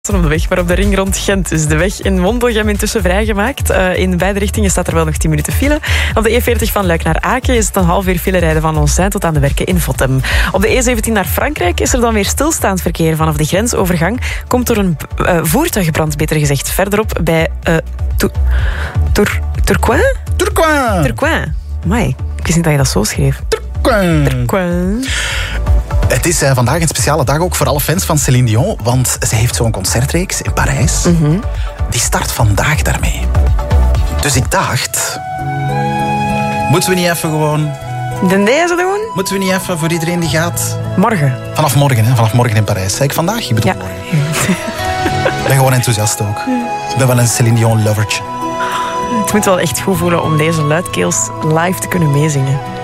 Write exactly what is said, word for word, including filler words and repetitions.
Op de weg, maar op de ring rond Gent is de weg in Wondelgem intussen vrijgemaakt. Uh, in beide richtingen staat er wel nog tien minuten file. Op de E veertig van Luik naar Aken is het een half uur file rijden van Onsijn tot aan de Werken in Vottem. Op de E zeventien naar Frankrijk is er dan weer stilstaand verkeer vanaf de grensovergang. Komt door een uh, voertuigbrand, beter gezegd, verderop bij uh, Tour... Tour... Tourcoing? Tourcoing! Tourcoing. Amai, ik wist niet dat je dat zo schreef. Tourcoing. Tourcoing. Het is uh, vandaag een speciale dag ook voor alle fans van Céline Dion, want ze heeft zo'n concertreeks in Parijs. Mm-hmm. Die start vandaag daarmee. Dus ik dacht, moeten we niet even gewoon... De deze doen? Moeten we niet even voor iedereen die gaat... Morgen. Vanaf morgen, hè? Vanaf morgen in Parijs. Zei ik vandaag? Ik bedoel ja. morgen. Ik ben gewoon enthousiast ook. Ik ben wel een Céline Dion lovertje. Het moet wel echt goed voelen om deze luidkeels live te kunnen meezingen.